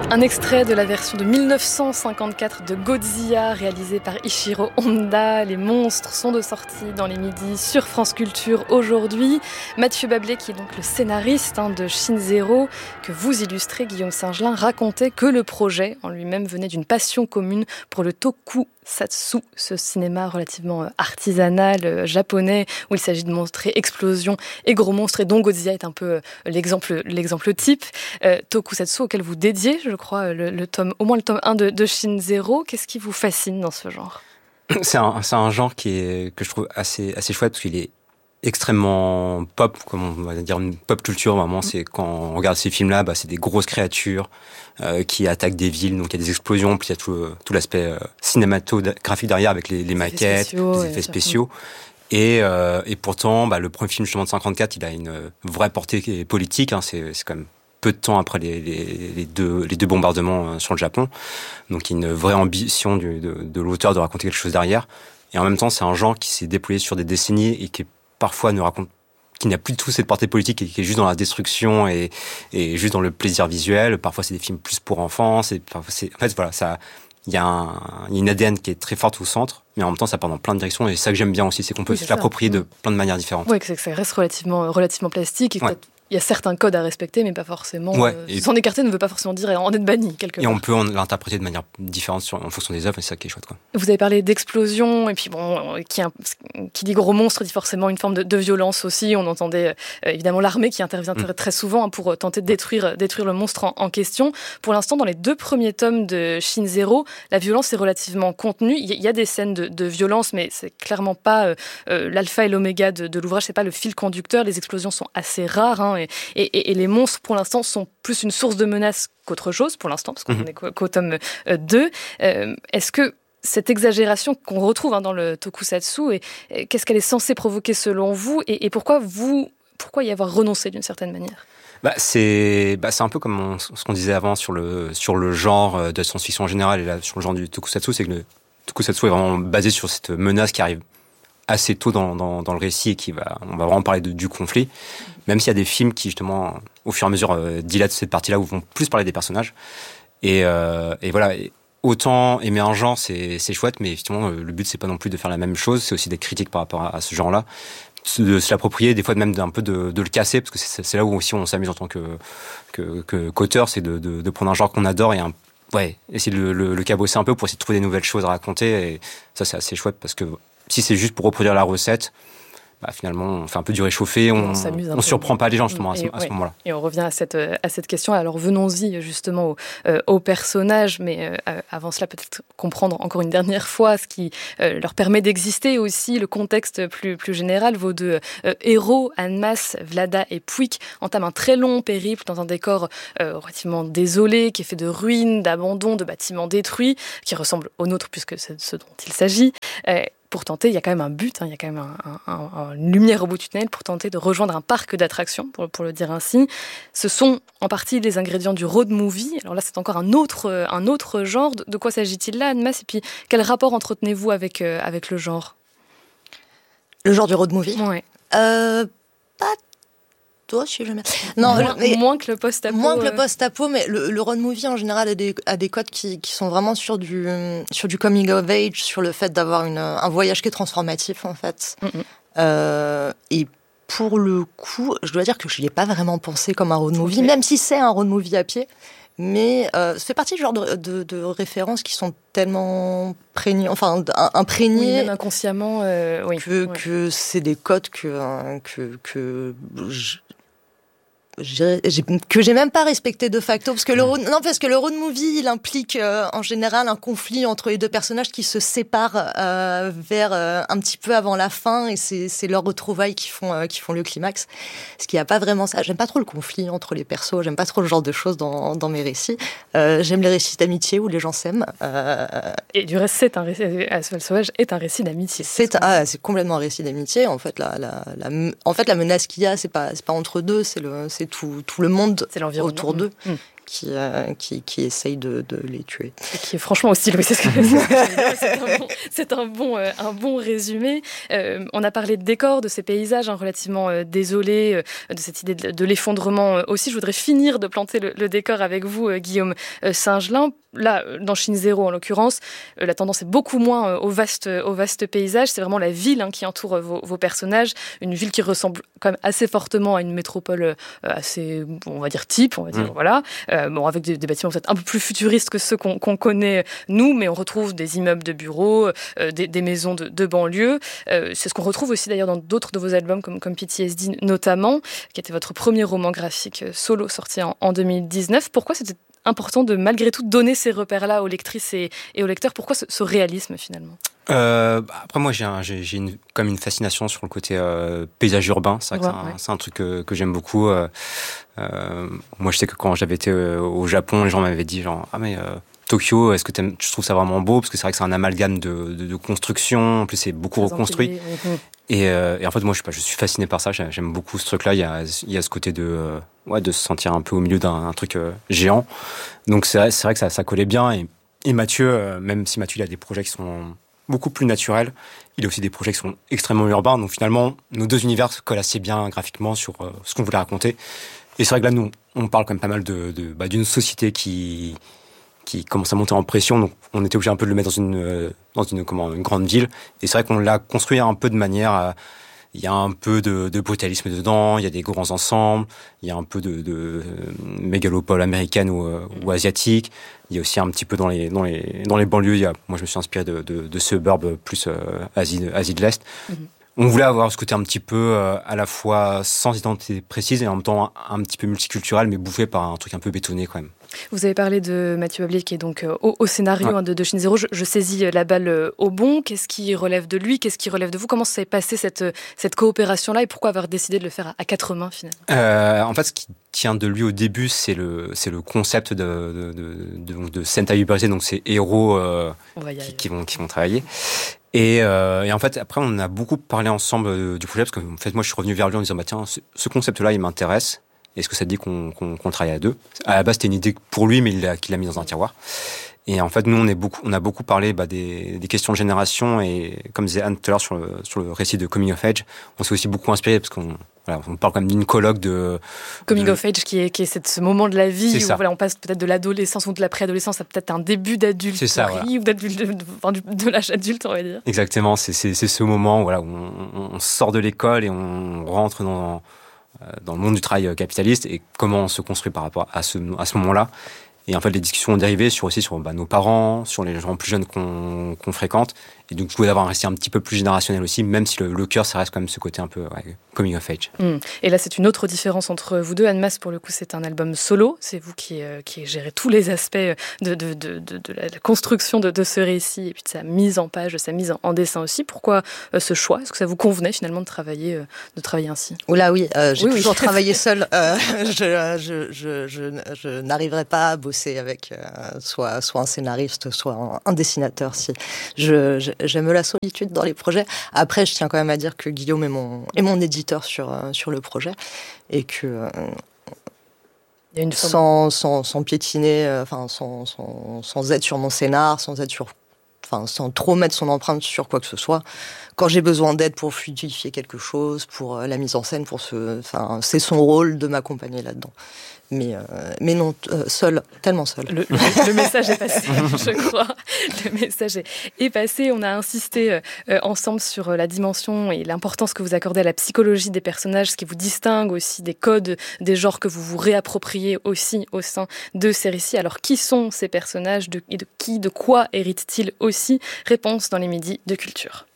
Un extrait de la version de 1954 de Godzilla, réalisée par Ishiro Honda. Les monstres sont de sortie dans les midis sur France Culture aujourd'hui. Mathieu Bablé, qui est donc le scénariste de Shin Zero, que vous illustrez, Guillaume Singelin, racontait que le projet en lui-même venait d'une passion commune pour le tokusatsu, ce cinéma relativement artisanal japonais où il s'agit de montrer explosions et gros monstres, et dont Godzilla est un peu l'exemple type. Tokusatsu auquel vous dédiez, je crois, au moins le tome 1 de Shin Zero. Qu'est-ce qui vous fascine dans ce genre ? C'est un genre que je trouve assez chouette parce qu'il est extrêmement pop, comme on va dire une pop culture. Vraiment, c'est quand on regarde ces films-là, c'est des grosses créatures qui attaquent des villes, donc il y a des explosions, puis il y a tout l'aspect cinématographique derrière avec les maquettes, les effets spéciaux. Et pourtant, le premier film justement de 54, il a une vraie portée politique. C'est quand même peu de temps après les deux bombardements sur le Japon. Donc il y a une vraie ambition de l'auteur de raconter quelque chose derrière. Et en même temps, c'est un genre qui s'est déployé sur des décennies et qui parfois qui n'a plus du tout cette portée politique et qui est juste dans la destruction et juste dans le plaisir visuel. Parfois, c'est des films plus pour enfants. Il y a une ADN qui est très forte au centre, mais en même temps, ça part dans plein de directions. Et c'est ça que j'aime bien aussi, c'est qu'on peut se l'approprier de plein de manières différentes. Oui, que ça reste relativement plastique. Et il y a certains codes à respecter, mais pas forcément. S'en écarter ne veut pas forcément dire en être banni, quelque part. Et on peut l'interpréter de manière différente en fonction des œuvres, et c'est ça qui est chouette, quoi. Vous avez parlé d'explosion, et puis qui dit gros monstre dit forcément une forme de violence aussi. On entendait évidemment l'armée qui intervient très souvent pour tenter de détruire le monstre en question. Pour l'instant, dans les 2 premiers tomes de Shin Zero, la violence est relativement contenue. Il y a des scènes de violence, mais c'est clairement pas l'alpha et l'oméga de l'ouvrage. C'est pas le fil conducteur. Les explosions sont assez rares, et les monstres, pour l'instant, sont plus une source de menace qu'autre chose, pour l'instant, parce qu'on est qu'au tome 2. Est-ce que cette exagération qu'on retrouve dans le tokusatsu, qu'est-ce qu'elle est censée provoquer selon vous, et pourquoi y avoir renoncé d'une certaine manière ? C'est un peu comme ce qu'on disait avant sur le genre de la science-fiction en général, et là, sur le genre du tokusatsu, c'est que le tokusatsu est vraiment basé sur cette menace qui arrive assez tôt dans le récit, et on va vraiment parler du conflit, même s'il y a des films qui, justement, au fur et à mesure, dilatent cette partie-là, où vont plus parler des personnages. Et voilà. Autant aimer un genre, c'est chouette, mais effectivement, le but, c'est pas non plus de faire la même chose, c'est aussi d'être critique par rapport à ce genre-là, de se l'approprier, des fois même d'un peu de le casser, parce que c'est là où aussi on s'amuse en tant qu'auteur, c'est de prendre un genre qu'on adore et essayer de le cabosser un peu pour essayer de trouver des nouvelles choses à raconter, et ça, c'est assez chouette, parce que si c'est juste pour reproduire la recette, finalement, on fait un peu du réchauffé, on surprend pas les gens, justement, à ce moment-là. Et on revient à cette question. Alors, venons-y, justement, aux personnages, mais avant cela, peut-être comprendre encore une dernière fois ce qui leur permet d'exister aussi, le contexte plus général. Vos 2 héros, Hanmas, Vlada et Puik, entament un très long périple dans un décor relativement désolé, qui est fait de ruines, d'abandons, de bâtiments détruits, qui ressemble au nôtre, puisque c'est ce dont il s'agit. Pour tenter, il y a quand même un but, il y a quand même une lumière au bout du tunnel pour tenter de rejoindre un parc d'attractions, pour le dire ainsi. Ce sont en partie les ingrédients du road movie. Alors là, c'est encore un autre genre. De quoi s'agit-il là, Hanmas ? Et puis, quel rapport entretenez-vous avec le genre ? Le genre du road movie ? Ouais. Pas toi, je sais jamais. Non, moins que le post-apo. Moins que le post-apo, mais le road movie en général a des codes qui sont vraiment sur du coming of age, sur le fait d'avoir un voyage qui est transformatif en fait. Et pour le coup, je dois dire que je n'y ai pas vraiment pensé comme un road movie, même si c'est un road movie à pied. Mais ça fait partie du genre de références qui sont tellement imprégnées, même inconsciemment, que c'est des codes que j'ai même pas respecté de facto, parce que le road movie, il implique en général un conflit entre les 2 personnages qui se séparent vers un petit peu avant la fin, et c'est leurs retrouvailles qui font le climax. Ce qui y a pas vraiment ça. J'aime pas trop le conflit entre les persos, j'aime pas trop le genre de choses dans mes récits. J'aime les récits d'amitié où les gens s'aiment. Et du reste, Asphalte Sauvage est un récit d'amitié. C'est complètement un récit d'amitié. En fait, la menace qu'il y a, c'est pas entre 2, c'est tout le monde autour d'eux qui essaye de les tuer. Et qui est franchement hostile, oui, c'est un bon résumé. On a parlé de décors, de ces paysages relativement désolés, de cette idée de l'effondrement aussi. Je voudrais finir de planter le décor avec vous, Guillaume Singelin. Là, dans Shin Zero, en l'occurrence, la tendance est beaucoup moins au vaste paysage. C'est vraiment la ville qui entoure vos personnages. Une ville qui ressemble quand même assez fortement à une métropole assez, on va dire, type, voilà. Avec des bâtiments peut-être un peu plus futuristes que ceux qu'on connaît, nous, mais on retrouve des immeubles de bureaux, des maisons de banlieue. C'est ce qu'on retrouve aussi d'ailleurs dans d'autres de vos albums, comme PTSD notamment, qui était votre premier roman graphique solo sorti en 2019. Pourquoi c'était important de, malgré tout, donner ces repères-là aux lectrices et aux lecteurs? Pourquoi ce réalisme, finalement? Après, moi, j'ai comme une fascination sur le côté paysage urbain. C'est vrai que c'est un truc que j'aime beaucoup. Moi, je sais que quand j'avais été au Japon, les gens m'avaient dit genre, Tokyo, est-ce que tu trouves ça vraiment beau? Parce que c'est vrai que c'est un amalgame de construction. En plus, c'est beaucoup reconstruit. Et en fait, moi, je suis fasciné par ça. J'aime beaucoup ce truc-là. Il y a ce côté de se sentir un peu au milieu d'un truc géant. Donc, c'est vrai que ça collait bien. Et Mathieu, même si Mathieu, il a des projets qui sont beaucoup plus naturels, il a aussi des projets qui sont extrêmement urbains. Donc, finalement, nos deux univers collent assez bien graphiquement sur ce qu'on voulait raconter. Et c'est vrai que là, nous, on parle quand même pas mal d'une société qui commence à monter en pression, donc on était obligé un peu de le mettre dans une grande ville. Et c'est vrai qu'on l'a construit un peu de manière, il y a un peu de brutalisme dedans, il y a des grands ensembles, il y a un peu de mégalopole américaine ou asiatique. Il y a aussi un petit peu dans les banlieues. Moi, je me suis inspiré de suburbs plus Asie de l'Est. Mm-hmm. On voulait avoir ce côté un petit peu à la fois sans identité précise et en même temps un petit peu multiculturel, mais bouffé par un truc un peu bétonné quand même. Vous avez parlé de Mathieu Bablier qui est donc au scénario de Shin Zero. Je saisis la balle au bon. Qu'est-ce qui relève de lui? Qu'est-ce qui relève de vous? Comment s'est passée cette coopération-là et pourquoi avoir décidé de le faire à quatre mains finalement? En fait, ce qui tient de lui au début, c'est le concept de Sentai Hyperisé, donc c'est héros qui vont travailler. Et en fait, après, on a beaucoup parlé ensemble du projet parce que en fait, moi, je suis revenu vers lui en disant tiens, ce concept-là, il m'intéresse. Est-ce que ça te dit qu'on travaille à deux? À la base, c'était une idée pour lui, mais qu'il l'a mis dans un tiroir. Et en fait, nous, on a beaucoup parlé des questions de génération. Et comme disait Anne tout à l'heure sur le récit de Coming of Age, on s'est aussi beaucoup inspiré parce qu'on parle quand même d'une colloque de... Coming of Age, qui est ce moment de la vie où on passe peut-être de l'adolescence ou de la préadolescence à peut-être un début d'adulterie ou de l'âge adulte, on va dire. Exactement, c'est ce moment où on sort de l'école et on rentre dans le monde du travail capitaliste et comment on se construit par rapport à ce moment-là. Et en fait, les discussions ont dérivé sur nos parents, sur les gens plus jeunes qu'on fréquente. Et donc, je voulais avoir un récit un petit peu plus générationnel aussi, même si le cœur, ça reste quand même ce côté un peu coming of age. Et là, c'est une autre différence entre vous deux. Anne Mas, pour le coup, c'est un album solo. C'est vous qui gérez tous les aspects de la construction de ce récit et puis de sa mise en page, de sa mise en dessin aussi. Pourquoi ce choix? Est-ce que ça vous convenait finalement de travailler ainsi? Oula, oui. J'ai toujours travaillé seule. Je n'arriverai pas à bosser avec soit un scénariste, soit un dessinateur. Si j'aime la solitude dans les projets. Après, je tiens quand même à dire que Guillaume est mon éditeur sur le projet et que il y a une sans piétiner, sans être sur mon scénar, sans trop mettre son empreinte sur quoi que ce soit. Quand j'ai besoin d'aide pour fluidifier quelque chose, pour la mise en scène, c'est son rôle de m'accompagner là-dedans. Mais non, seul, tellement seul. Le message est passé, je crois. Le message est passé. On a insisté ensemble sur la dimension et l'importance que vous accordez à la psychologie des personnages, ce qui vous distingue aussi des codes, des genres que vous vous réappropriez aussi au sein de ces récits. Alors, qui sont ces personnages et de quoi héritent-ils aussi? Réponse dans les midis de culture.